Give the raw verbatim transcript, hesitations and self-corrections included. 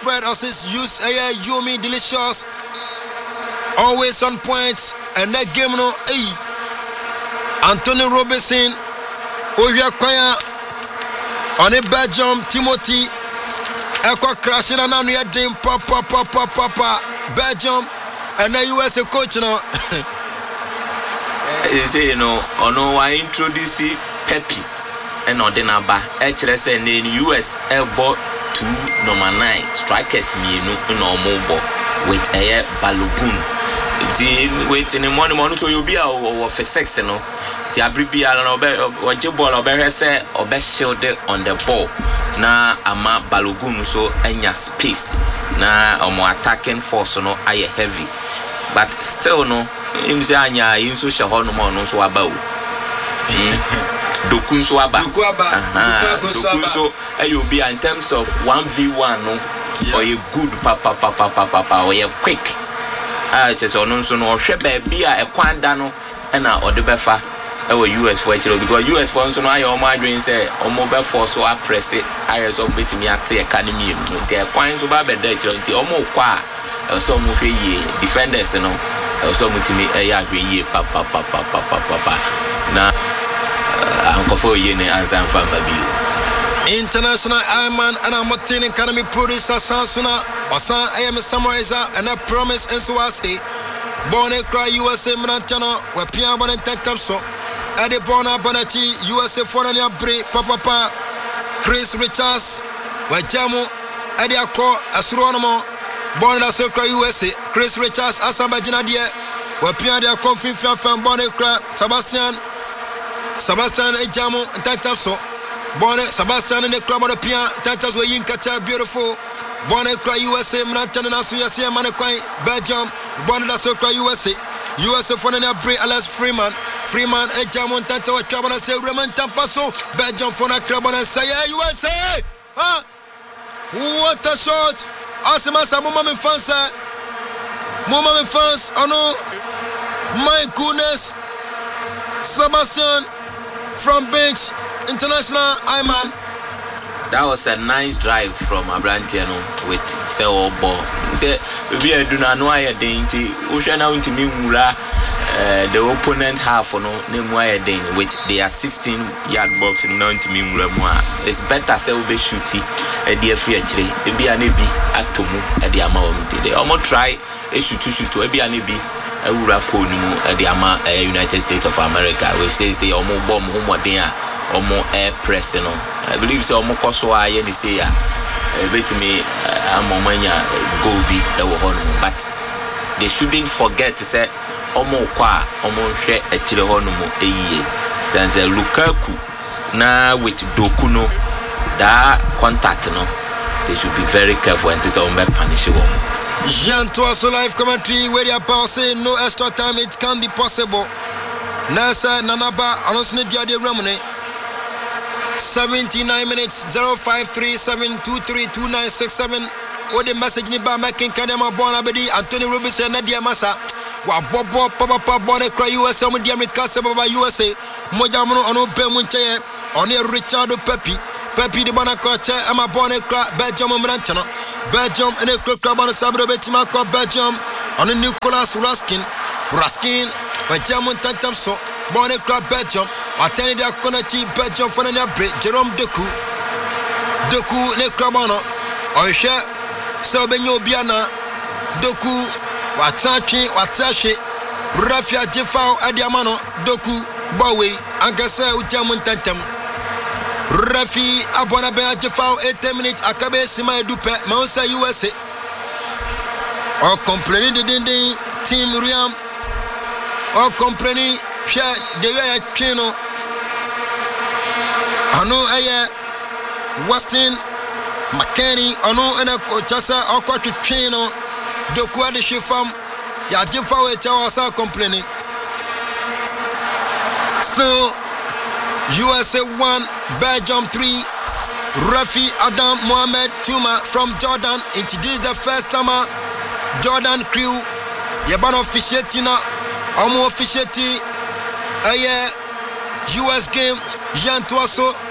spread as it's used. Uh, Yumi delicious. Always on point. And that game no. Hey. Anthony Robinson. Ovia Koya. On a Belgium. Timothy. Eko crashing and on your team. Papa, papa, papa. Belgium. And the U S A coach now. You say, you know, ono I introduce Pepe and Odinaba. H S N in U S elbow two number nine strikers me no no mobile with a Balogun. The wait in the morning morning to you be our for sex, you know. The abribia and what you ball or say or best shield on the ball. Na ama Balogun so enya space. Na omo attacking force no aye heavy. But still no him say anya inso shaho no mo no so aba o. Dokun so aba. Dokun aba. Dokun so ayo be in terms of one v one no or a good papa papa papa papa or a quick. Ah just ono so no hwe ba bia e kwanda no e na odebefa e wo U S for actually because U S for so no ayo o ma adwen say o mo be for so a press it ayo so betimi ate academy no te kwan so ba be da actually nti o mo kwa e so mo hwe yi defenders no e so mo timi e ya hwe yi papa papa papa papa na ankofo yi ne ansan fa ma bi International Ironman and I'm not telling Academy producer Sansuna Osan I am a summarizer and I promise and so I say Born and Cry U S A Manantano where Pian Bon and Tentapso Eddie Bona Bonachi U S A Forania Bre Papa Chris Richards where Jamu Eddie Ako Astronomo Born and Circle U S A Chris Richards Asabajina Dia where Pian dia Confin Fan Bon and Cry Sebastian Sebastian Ejamu and Tentapso Bonne Sebastian in the club of the Pian, Tantas were Yinka, beautiful. Bonne Cry U S A, Manatan and Asuya, Manakai, Belgium, Bonne da Circle U S A, U S A for the Bray, Alas Freeman, Freeman, Ejamon, Tanto, Chabana, say, Raman Tampaso, Belgium for the club and say, U S A, huh? What a shot! Asimasa, Mumma fans, Mumma fans, oh no, my goodness, Sebastian from bench. International Ironman. That was a nice drive from Abrantiano with Seo Ball. Say, we are doing no I dainty. Ocean out to me, the opponent half or no, name wire dain with their sixteen yard box and known to me. It's better say we shooty a dear free actually. It be an ebi at Tomu at the amount. They almost try a shoot to shoot to a be an ebi. A raponu at the ama United States of America, which says they almost bomb home there. Or more air press, you know. I believe so. More Kosoa, any say, a bit me, a momania go be the one. But they shouldn't forget to say, Omo qua, Omo share a chilehonomo a year. Then say Lukaku now with Dokuno, that contact, no. They should be very careful and this is on punishable. Jean Toasso live commentary where you are saying no extra time, it can be possible. Nasa Nanaba, honestly, dear de Romane. seventy-nine minutes zero five three seven two three two nine six seven. What the message ni ba making Kanema Bonabedi Anthony Robinson Nadia Massa wa bobo papa papa Bonne Cry U S A mu di America Baba U S A Mojamono ono Bemunche on Richard Pepe Pepe de Bonacoche ama Bonne Cry Belgium Manantano Belgium and a club on Sabro Betima called Belgium on Nicolas Raskin Raskin by German Tantamso Bonne Cry Belgium attended their Konachi Belgium for the break Jerome Deku Deku ne Krabano or share Sobenyo Biana Doku Watsachi Watsashi Rafia Jefao Adiamano Doku Bowie Ankasa Ujamun Tantam Rafi Abonabe Jefao eight minutes Akabe Sima Dupe Mausa U S A or complaining the ding team Riam or complaining share the way Kino Ano Aya Weston McKenny Ano and a Cochasa or Cochino Dokua de Shifam Yajifa Wetawasa complaining. Still U S A one, Belgium three. Rafi Adam Mohamed Tuma from Jordan introduced the first time Jordan crew. Yabano officiating Omo officiating a U S game Jean Toasso